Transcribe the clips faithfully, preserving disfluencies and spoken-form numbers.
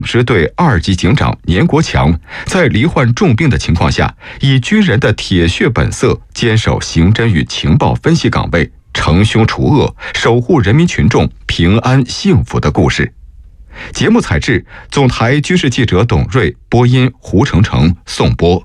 支队二级警长年国强在罹患重病的情况下，以军人的铁血本色坚守刑侦与情报分析岗位，惩凶除恶，守护人民群众平安幸福的故事。节目采制，总台军事记者董瑞，播音胡成成、宋波。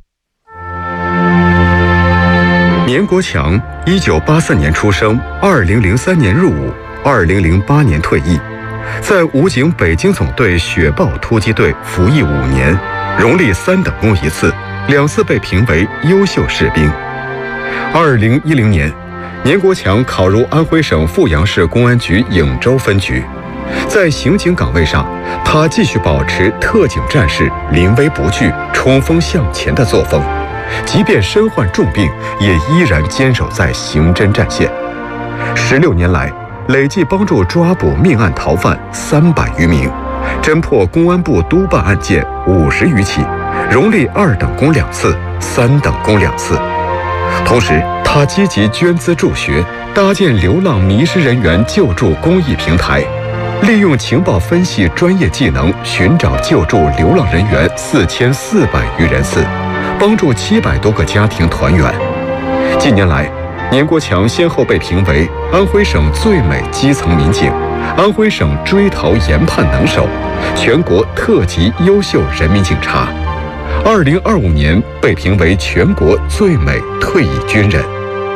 年国强，一九八四年出生，二零零三年入伍，二零零八年退役。在武警北京总队雪豹突击队服役五年，荣立三等功一次，两次被评为优秀士兵。二零一零年，年国强考入安徽省阜阳市公安局颍州分局。在刑警岗位上，他继续保持特警战士临危不惧、冲锋向前的作风，即便身患重病，也依然坚守在刑侦战线。十六年来，累计帮助抓捕命案逃犯三百余名，侦破公安部督办案件五十余起，荣立二等功两次、三等功两次。同时，他积极捐资助学，搭建流浪迷失人员救助公益平台，利用情报分析专业技能寻找救助流浪人员四千四百余人次，帮助七百多个家庭团圆。近年来，年国强先后被评为安徽省最美基层民警、安徽省追逃研判能手、全国特级优秀人民警察。二零二五年被评为全国最美退役军人。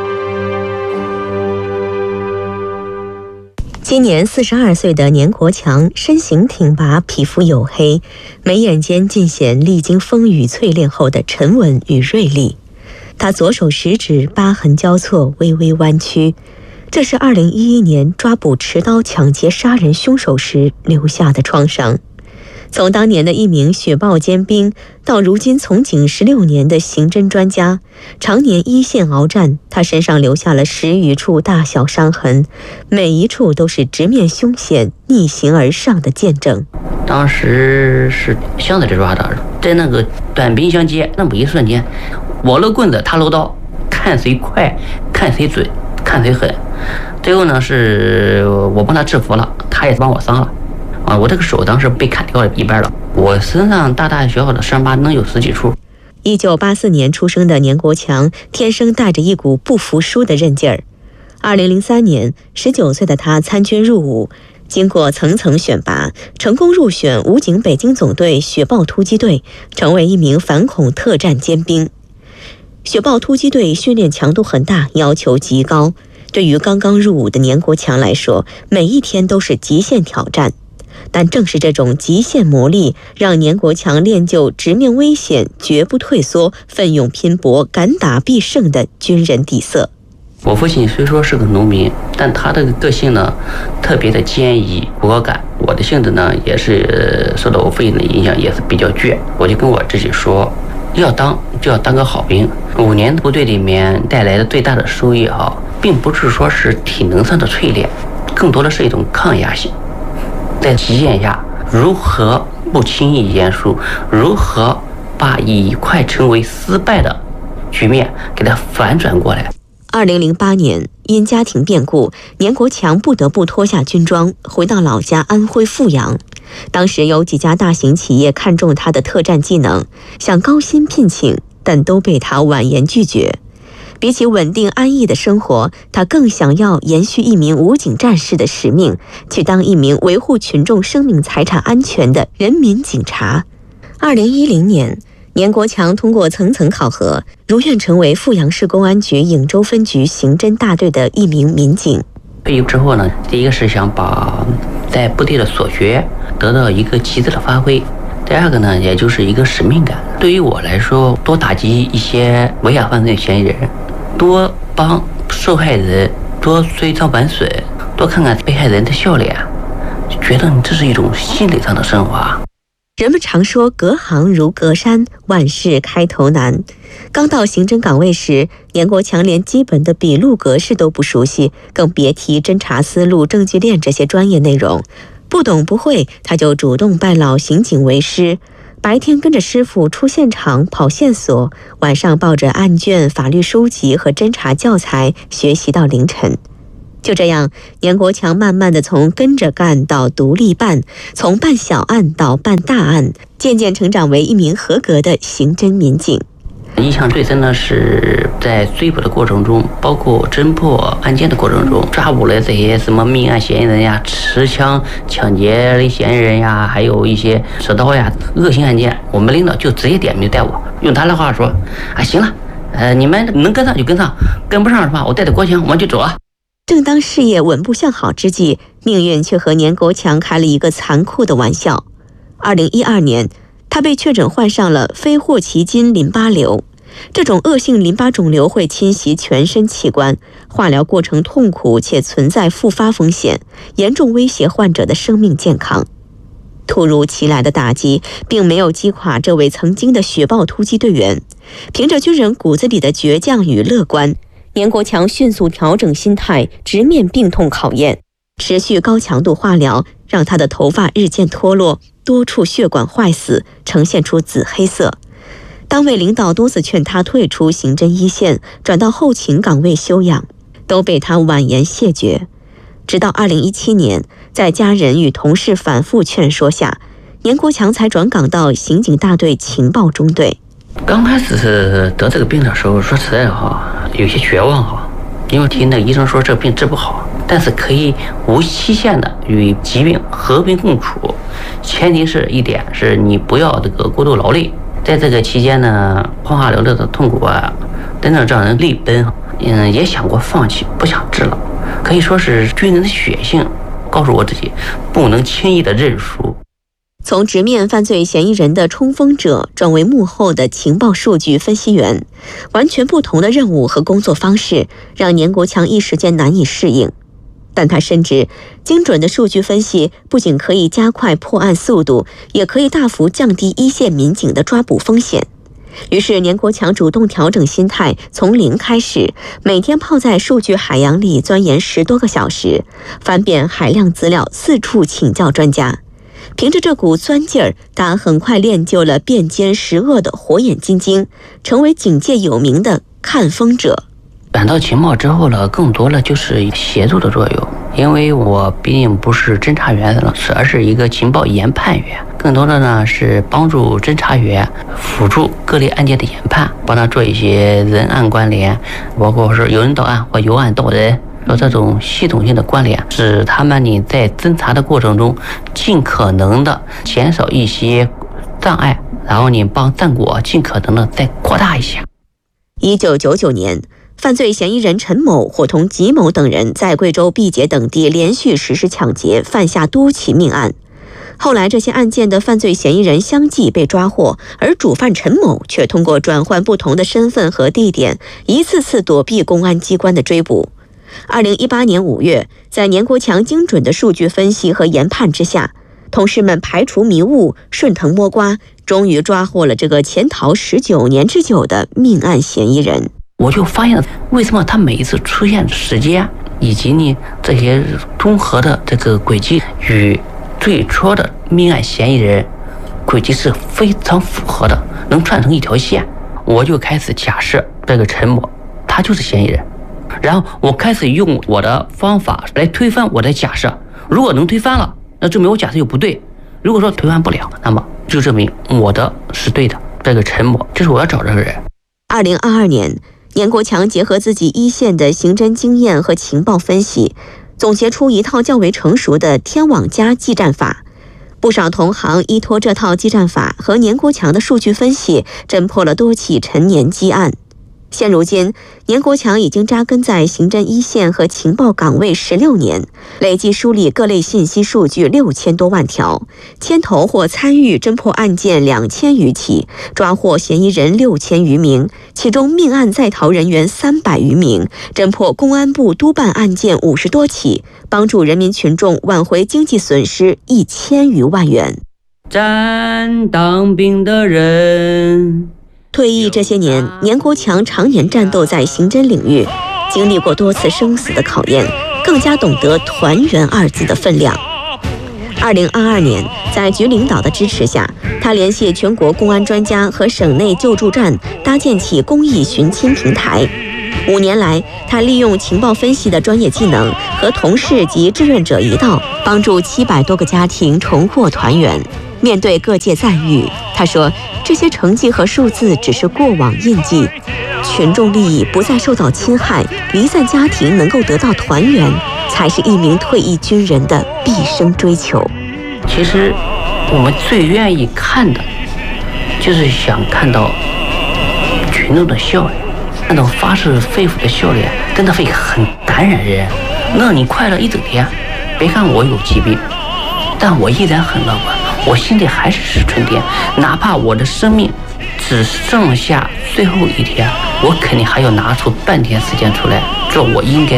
今年四十二岁的年国强，身形挺拔，皮肤黝黑，眉眼间尽显历经风雨淬炼后的沉稳与锐利。他左手食指疤痕交错，微微弯曲，这是二零一一年抓捕持刀抢劫杀人凶手时留下的创伤。从当年的一名雪豹尖兵，到如今从警十六年的刑侦专家，常年一线鏖战，他身上留下了十余处大小伤痕，每一处都是直面凶险、逆行而上的见证。 当时是巷子里抓的，在那个短兵相接，那么一瞬间，我搂棍子，他搂刀，看谁快，看谁准，看谁狠。最后呢，是我帮他制服了，他也帮我伤了。啊，我这个手当时被砍掉了一半了，我身上大大小小的伤疤能有十几处。 一九八四年出生的年国强，天生带着一股不服输的韧劲儿。二零零三年，十九岁的他参军入伍，经过层层选拔，成功入选武警北京总队雪豹突击队，成为一名反恐特战尖兵。雪豹突击队训练强度很大，要求极高。对于刚刚入伍的年国强来说，每一天都是极限挑战。但正是这种极限磨砺，让年国强练就直面危险绝不退缩、奋勇拼搏、敢打必胜的军人底色。 我父亲虽说是个农民，但他的个性呢特别的坚毅果敢。我的性子呢也是受到我父亲的影响，也是比较倔。我就跟我自己说，要当就要当个好兵。五年部队里面带来的最大的收益哈，并不是说是体能上的淬炼，更多的是一种抗压性。在极限下，如何不轻易言输，如何把以快成为失败的局面给它反转过来。 二零零八年，因家庭变故，年国强不得不脱下军装，回到老家安徽阜阳。当时有几家大型企业看中他的特战技能，想高薪聘请，但都被他婉言拒绝。比起稳定安逸的生活，他更想要延续一名武警战士的使命，去当一名维护群众生命财产安全的人民警察。二零一零年，年国强通过层层考核，如愿成为阜阳市公安局颍州分局刑侦大队的一名民警。 退役之后呢，第一个是想把在部队的所学得到一个极致的发挥，第二个呢，也就是一个使命感。对于我来说，多打击一些违法犯罪嫌疑人，多帮受害人多追悼挽损，多看看被害人的笑脸，觉得这是一种心理上的升华。 人们常说隔行如隔山，万事开头难。刚到刑侦岗位时，年国强连基本的笔录格式都不熟悉，更别提侦查思路、证据链这些专业内容。不懂不会，他就主动拜老刑警为师，白天跟着师傅出现场跑线索，晚上抱着案卷、法律书籍和侦查教材学习到凌晨。 就这样，年国强慢慢地从跟着干到独立办，从办小案到办大案，渐渐成长为一名合格的刑侦民警。 印象最深的是在追捕的过程中，包括侦破案件的过程中，抓捕了这些什么命案嫌疑人呀、持枪抢劫的嫌疑人呀，还有一些持刀呀、恶性案件，我们领导就直接点名带我，用他的话说：“啊，行了，呃，你们能跟上就跟上，跟不上的话，我带着国强我们就走了。” 正当事业稳步向好之际，命运却和年国强开了一个残酷的玩笑。二零一二年，他被确诊患上了非霍奇金淋巴瘤。这种恶性淋巴肿瘤会侵袭全身器官，化疗过程痛苦且存在复发风险，严重威胁患者的生命健康。突如其来的打击并没有击垮这位曾经的雪豹突击队员，凭着军人骨子里的倔强与乐观，年国强迅速调整心态，直面病痛考验。持续高强度化疗让他的头发日渐脱落，多处血管坏死，呈现出紫黑色。单位领导多次劝他退出刑侦一线，转到后勤岗位休养，都被他婉言谢绝。直到二零一七年，在家人与同事反复劝说下，年国强才转岗到刑警大队情报中队。 刚开始是得这个病的时候，说实在哈，有些绝望哈，因为听那个医生说这病治不好，但是可以无期限的与疾病和平共处，前提是一点是你不要这个过度劳累。在这个期间呢，化疗的痛苦啊，真的让人泪奔。嗯，也想过放弃，不想治了。可以说是军人的血性，告诉我自己不能轻易的认输。 从直面犯罪嫌疑人的冲锋者转为幕后的情报数据分析员，完全不同的任务和工作方式，让年国强一时间难以适应。但他深知，精准的数据分析不仅可以加快破案速度，也可以大幅降低一线民警的抓捕风险。于是年国强主动调整心态，从零开始，每天泡在数据海洋里钻研十多个小时，翻遍海量资料，四处请教专家。凭着这股钻劲儿，他很快练就了辨奸识恶的火眼金睛，成为警界有名的看风者。 转到情报之后呢，更多的就是协助的作用，因为我毕竟不是侦查员了，而是一个情报研判员，更多的呢是帮助侦查员辅助各类案件的研判，帮他做一些人案关联，包括是由人到案或由案到人，说这种系统性的关联，使他们你在侦查的过程中尽可能的减少一些障碍，然后你帮战果尽可能的再扩大一些。 一九九九年，犯罪嫌疑人陈某伙同吉某等人在贵州毕节等地连续实施抢劫，犯下多起命案。后来这些案件的犯罪嫌疑人相继被抓获，而主犯陈某却通过转换不同的身份和地点，一次次躲避公安机关的追捕。二零一八年五月，在年国强精准的数据分析和研判之下，同事们排除迷雾，顺藤摸瓜，终于抓获了这个潜逃十九年之久的命案嫌疑人。 我就发现为什么他每一次出现的时间以及呢这些综合的这个轨迹与最初的命案嫌疑人轨迹是非常符合的，能串成一条线。我就开始假设这个陈某他就是嫌疑人，然后我开始用我的方法来推翻我的假设。如果能推翻了，那证明我假设又不对；如果说推翻不了，那么就证明我的是对的。这个陈某就是我要找这个人。 二零二二年，年国强结合自己一线的刑侦经验和情报分析，总结出一套较为成熟的天网加技战法。不少同行依托这套技战法和年国强的数据分析，侦破了多起陈年积案。现如今，年国强已经扎根在刑侦一线和情报岗位十六年，累计梳理各类信息数据六千多万条，牵头或参与侦破案件两千余起，抓获嫌疑人六千余名，其中命案在逃人员三百余名，侦破公安部督办案件五十多起，帮助人民群众挽回经济损失一千余万元。 站当兵的人。 退役这些年，年国强常年战斗在刑侦领域，经历过多次生死的考验，更加懂得团圆二字的分量。二零二二年，在局领导的支持下，他联系全国公安专家和省内救助站，搭建起公益寻亲平台。 五年来，他利用情报分析的专业技能和同事及志愿者一道，帮助七百多个家庭重获团圆。面对各界赞誉，他说：“这些成绩和数字只是过往印记，群众利益不再受到侵害，离散家庭能够得到团圆，才是一名退役军人的毕生追求。” 其实，我们最愿意看的，就是想看到群众的笑脸，那种发自肺腑的笑脸，真的会很感染人，让你快乐一整天。别看我有疾病，但我依然很乐观，我心里还是是春天。哪怕我的生命只剩下最后一天，我肯定还要拿出半天时间出来做我应该